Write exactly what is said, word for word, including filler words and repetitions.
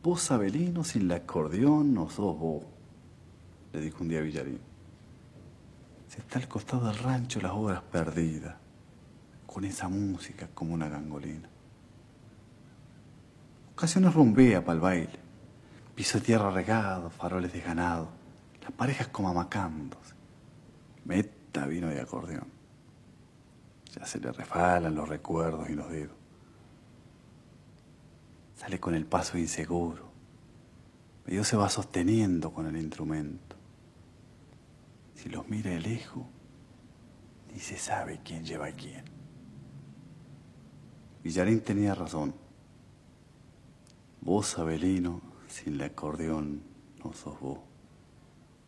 Vos, Abelino, sin el acordeón no sos vos, le dijo un día Villarín. Si está al costado del rancho las obras perdidas, con esa música como una gangolina. Ocasiones rumbea pa'l baile, piso de tierra regado, faroles de ganado, las parejas como amacándose. Meta vino de acordeón. Ya se le refalan los recuerdos y los dedos. Sale con el paso inseguro. Medio se va sosteniendo con el instrumento. Si los mira de lejos, ni se sabe quién lleva a quién. Villarín tenía razón. Vos, Abelino, sin el acordeón no sos vos.